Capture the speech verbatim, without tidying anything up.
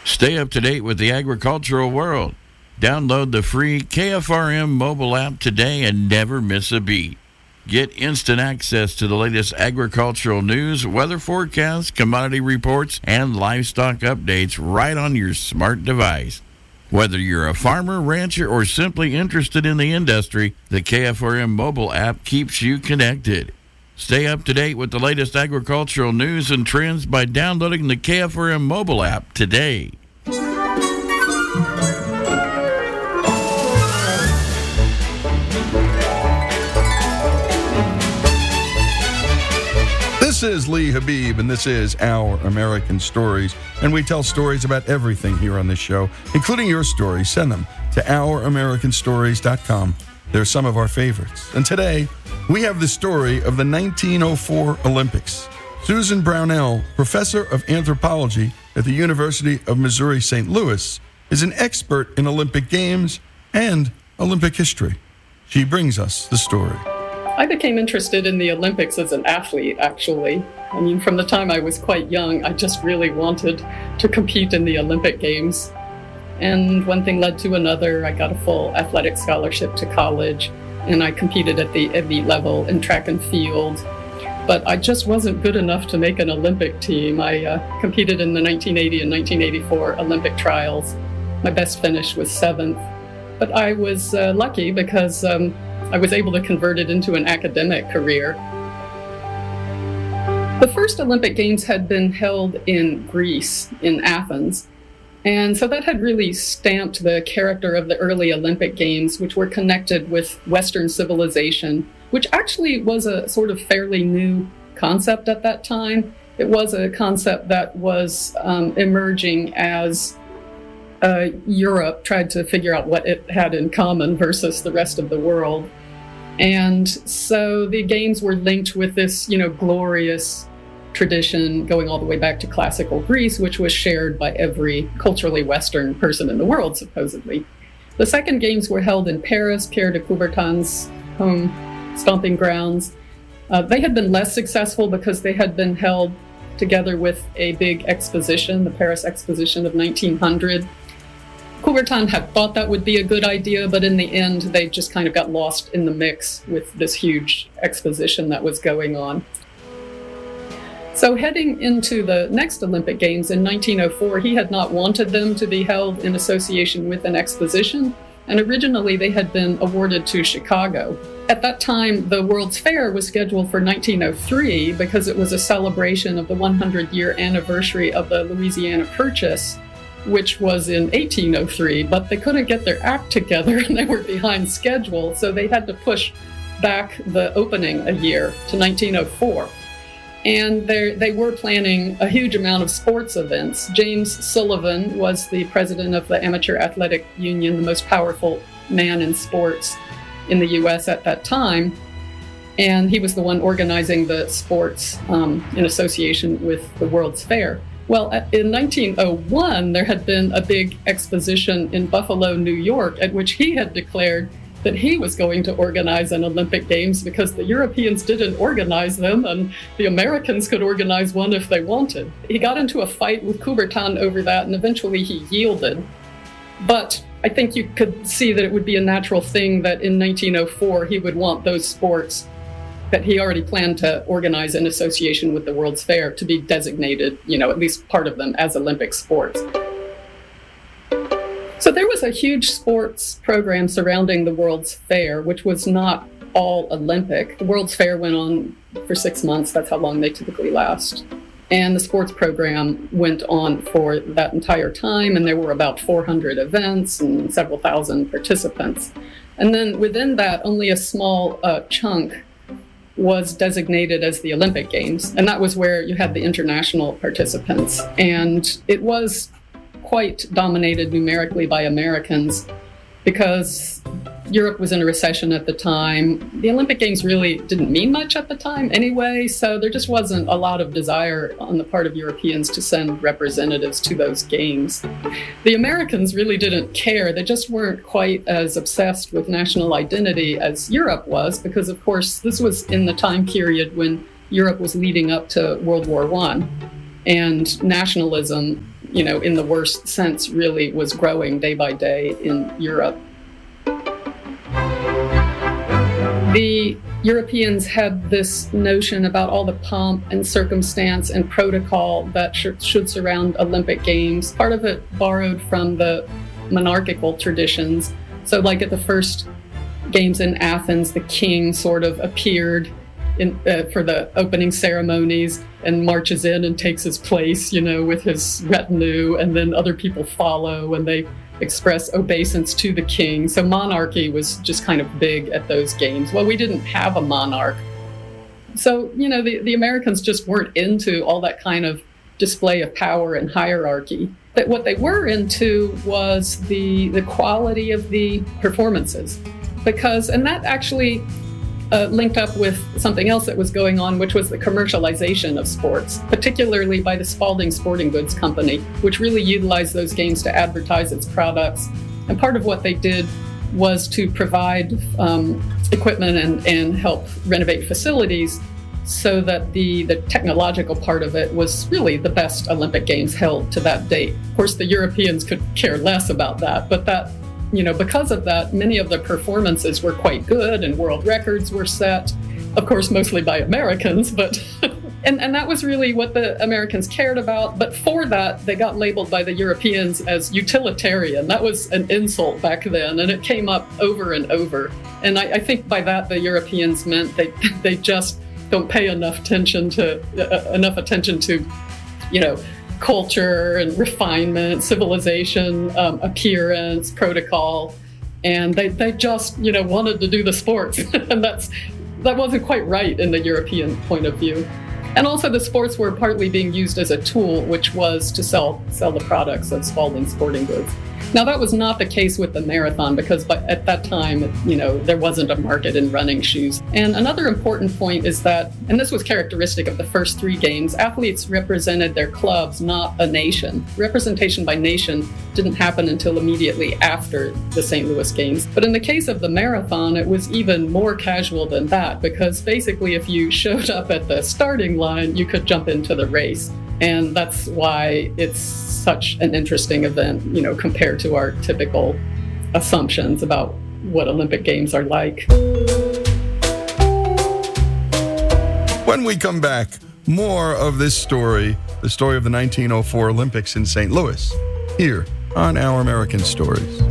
Stay up to date with the agricultural world. Download the free K F R M mobile app today and never miss a beat. Get instant access to the latest agricultural news, weather forecasts, commodity reports, and livestock updates right on your smart device. Whether you're a farmer, rancher, or simply interested in the industry, the K F R M mobile app keeps you connected. Stay up to date with the latest agricultural news and trends by downloading the K F R M mobile app today. This is Lee Habib, and this is Our American Stories. And we tell stories about everything here on this show, including your stories. Send them to our american stories dot com. They're some of our favorites. And today, we have the story of the nineteen oh four Olympics. Susan Brownell, professor of anthropology at the University of Missouri Saint Louis, is an expert in Olympic Games and Olympic history. She brings us the story. I became interested in the Olympics as an athlete, actually. I mean, from the time I was quite young, I just really wanted to compete in the Olympic Games. And one thing led to another. I got a full athletic scholarship to college, and I competed at the elite level in track and field. But I just wasn't good enough to make an Olympic team. I uh, competed in the nineteen eighty and nineteen eighty-four Olympic trials. My best finish was seventh. But I was uh, lucky because um, I was able to convert it into an academic career. The first Olympic Games had been held in Greece, in Athens, and so that had really stamped the character of the early Olympic Games, which were connected with Western civilization, which actually was a sort of fairly new concept at that time. It was a concept that was um, emerging as uh, Europe tried to figure out what it had in common versus the rest of the world. And so the games were linked with this, you know, glorious tradition going all the way back to classical Greece, which was shared by every culturally Western person in the world, supposedly. The second games were held in Paris, Pierre de Coubertin's home stomping grounds. Uh, they had been less successful because they had been held together with a big exposition, the Paris Exposition of nineteen hundred. Coubertin had thought that would be a good idea, but in the end, they just kind of got lost in the mix with this huge exposition that was going on. So heading into the next Olympic Games in nineteen oh four, he had not wanted them to be held in association with an exposition, and originally they had been awarded to Chicago. At that time, the World's Fair was scheduled for nineteen oh three because it was a celebration of the one hundred year anniversary of the Louisiana Purchase, which was in eighteen oh three, but they couldn't get their act together and they were behind schedule, so they had to push back the opening a year to nineteen oh four. And they were planning a huge amount of sports events. James Sullivan was the president of the Amateur Athletic Union, the most powerful man in sports in the U S at that time. And he was the one organizing the sports um, in association with the World's Fair. Well, in nineteen oh one, there had been a big exposition in Buffalo, New York, at which he had declared that he was going to organize an Olympic Games because the Europeans didn't organize them and the Americans could organize one if they wanted. He got into a fight with Coubertin over that and eventually he yielded. But I think you could see that it would be a natural thing that in nineteen oh four he would want those sports that he already planned to organize in association with the World's Fair to be designated, you know, at least part of them as Olympic sports. So there was a huge sports program surrounding the World's Fair, which was not all Olympic. The World's Fair went on for six months. That's how long they typically last. And the sports program went on for that entire time, and there were about four hundred events and several thousand participants. And then within that, only a small uh, chunk was designated as the Olympic Games, and that was where you had the international participants. And it was quite dominated numerically by Americans because Europe was in a recession at the time. The Olympic Games really didn't mean much at the time anyway, so there just wasn't a lot of desire on the part of Europeans to send representatives to those games. The Americans really didn't care. They just weren't quite as obsessed with national identity as Europe was, because of course this was in the time period when Europe was leading up to World War One, and nationalism you know, in the worst sense, really was growing day by day in Europe. The Europeans had this notion about all the pomp and circumstance and protocol that sh- should surround Olympic Games. Part of it borrowed from the monarchical traditions. So like at the first Games in Athens, the king sort of appeared in, uh, for the opening ceremonies and marches in and takes his place, you know, with his retinue, and then other people follow and they express obeisance to the king. So monarchy was just kind of big at those games. Well, we didn't have a monarch. So, you know, the, the Americans just weren't into all that kind of display of power and hierarchy. But what they were into was the the quality of the performances. Because, and that actually uh, linked up with something else that was going on, which was the commercialization of sports, particularly by the Spalding Sporting Goods Company, which really utilized those games to advertise its products. And part of what they did was to provide um, equipment and, and help renovate facilities so that the, the technological part of it was really the best Olympic Games held to that date. Of course, the Europeans could care less about that, but that, you know, because of that, many of the performances were quite good and world records were set, of course, mostly by Americans, but and, and that was really what the Americans cared about. But for that, they got labeled by the Europeans as utilitarian. That was an insult back then, and it came up over and over. And I, I think by that, the Europeans meant they they just don't pay enough attention to uh, enough attention to, you know, culture and refinement, civilization, um, appearance, protocol, and they, they just, you know, wanted to do the sports. And that's that wasn't quite right in the European point of view. And also the sports were partly being used as a tool, which was to sell sell the products of Spalding Sporting Goods. Now, that was not the case with the marathon because by, at that time, you know, there wasn't a market in running shoes. And another important point is that, and this was characteristic of the first three games, athletes represented their clubs, not a nation. Representation by nation didn't happen until immediately after the Saint Louis Games. But in the case of the marathon, it was even more casual than that because basically if you showed up at the starting line, you could jump into the race. And that's why it's such an interesting event, you know, compared to our typical assumptions about what Olympic Games are like. When we come back, more of this story, the story of the nineteen oh four Olympics in Saint Louis, here on Our American Stories.